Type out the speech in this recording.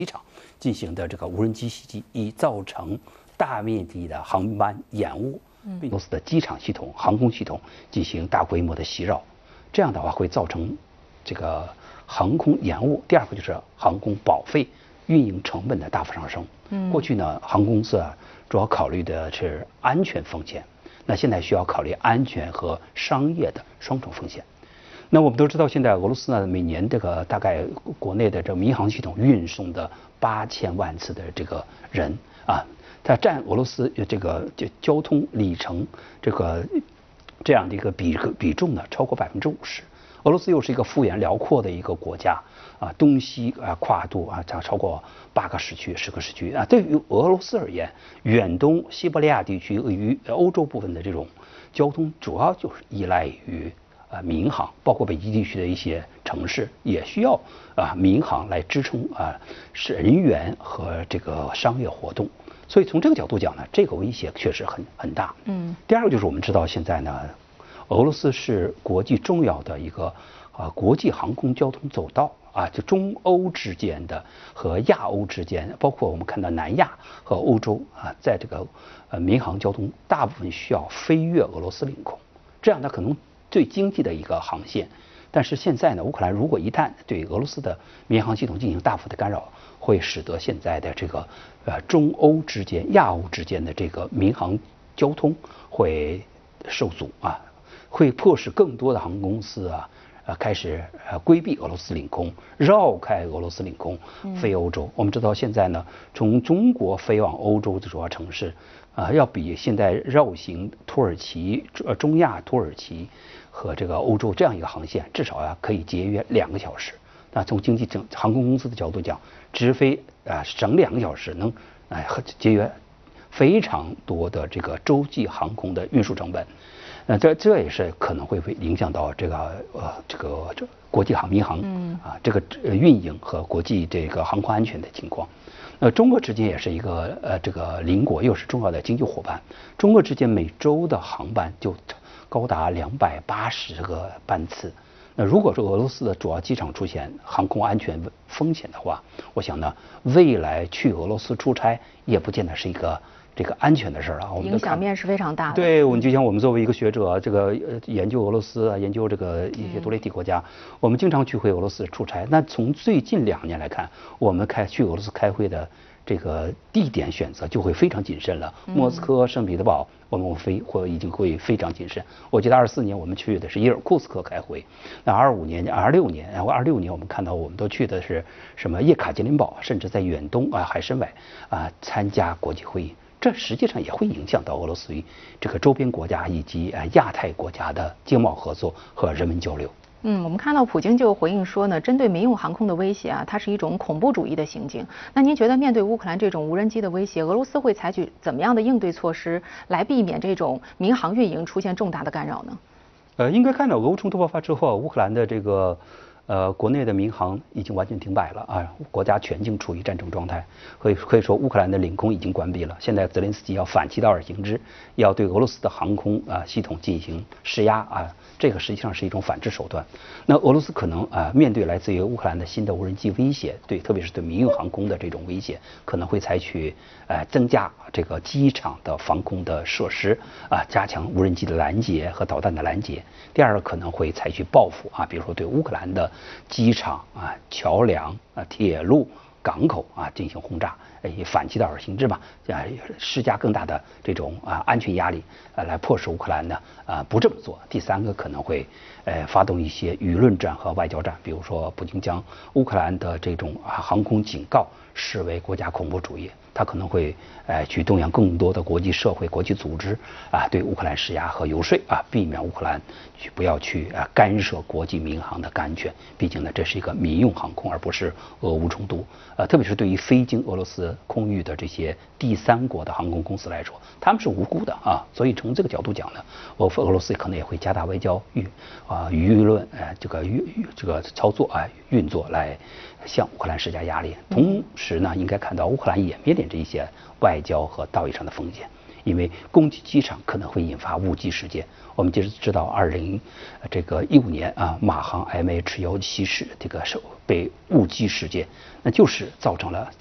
机场进行的这个无人机袭击，已造成大面积的航班延误，并俄罗斯的机场系统、航空系统进行大规模的袭扰，这样的话会造成这个航空延误。第二个就是航空保费、运营成本的大幅上升。过去呢，航空公司主要考虑的是安全风险，那现在需要考虑安全和商业的双重风险。那我们都知道，现在俄罗斯呢，每年这个大概国内的这个民航系统运送的8000万次的这个人啊，它占俄罗斯这个交通里程这样的一个比重呢，超过50%。俄罗斯又是一个幅员辽阔的一个国家啊，东西跨度超过8个时区、10个时区啊。对于俄罗斯而言，远东西伯利亚地区与欧洲部分的这种交通，主要就是依赖于民航，包括北极地区的一些城市也需要民航来支撑人员和这个商业活动。所以从这个角度讲呢，这个威胁确实很大。第二个就是我们知道现在呢，俄罗斯是国际重要的一个国际航空交通走道啊，就中欧之间的和亚欧之间，包括我们看到南亚和欧洲在这个民航交通大部分需要飞越俄罗斯领空，这样它可能最经济的一个航线。但是现在呢，乌克兰如果一旦对俄罗斯的民航系统进行大幅的干扰，会使得现在的这个中欧之间、亚欧之间的这个民航交通会受阻会迫使更多的航空公司开始规避俄罗斯领空，绕开俄罗斯领空飞欧洲。我们知道现在呢，从中国飞往欧洲的主要城市要比现在绕行土耳其、中亚土耳其和这个欧洲这样一个航线，至少可以节约2个小时。那从经济航空公司的角度讲，直飞省2个小时，能节约非常多的这个洲际航空的运输成本。这也是可能会影响到这个国际民航这个运营和国际这个航空安全的情况。中国之间也是一个这个邻国，又是重要的经济伙伴。中国之间每周的航班就高达280个班次。那如果说俄罗斯的主要机场出现航空安全风险的话，我想呢，未来去俄罗斯出差也不见得是一个这个安全的事我们影响面是非常大的。 对，我们就像我们作为一个学者，这个研究俄罗斯研究这个一些独立体国家，我们经常去回俄罗斯出差。那从最近2年来看，我们去俄罗斯开会的这个地点选择就会非常谨慎了。莫斯科、圣彼得堡，我们已经会非常谨慎。我记得24年我们去的是伊尔库斯克开会，那26年我们看到我们都去的是什么叶卡捷琳堡，甚至在远东海参崴参加国际会议。这实际上也会影响到俄罗斯与这个周边国家以及亚太国家的经贸合作和人文交流。 我们看到普京就回应说呢，针对民用航空的威胁它是一种恐怖主义的行径。那您觉得面对乌克兰这种无人机的威胁，俄罗斯会采取怎么样的应对措施来避免这种民航运营出现重大的干扰呢？ 应该看到俄乌冲突爆发之后，乌克兰的这个国内的民航已经完全停摆了国家全境处于战争状态，可以说乌克兰的领空已经关闭了。现在泽连斯基要反其道而行之，要对俄罗斯的航空系统进行施压这个实际上是一种反制手段。那俄罗斯可能面对来自于乌克兰的新的无人机威胁，特别是对民用航空的这种威胁，可能会采取增加这个机场的防空的设施加强无人机的拦截和导弹的拦截。第二个可能会采取报复比如说对乌克兰的机场桥梁铁路港口进行轰炸，以反其道而行之吧，施加更大的这种安全压力来迫使乌克兰呢不这么做。第三个可能会发动一些舆论战和外交战，比如说普京将乌克兰的这种航空警告视为国家恐怖主义，他可能会去动员更多的国际社会、国际组织对乌克兰施压和游说避免乌克兰不要去干涉国际民航的安全。毕竟呢，这是一个民用航空，而不是俄乌冲突。特别是对于飞经俄罗斯空域的这些第三国的航空公司来说，他们是无辜的所以从这个角度讲呢，俄罗斯可能也会加大外交舆论这个操作运作来向乌克兰施加压力。同时呢，应该看到乌克兰也面临着一些外交和道义上的风险。 因为攻击机场可能会引发误击事件。我们就是知道2015年啊，马航 MH17失这个被误击事件，那就是造成了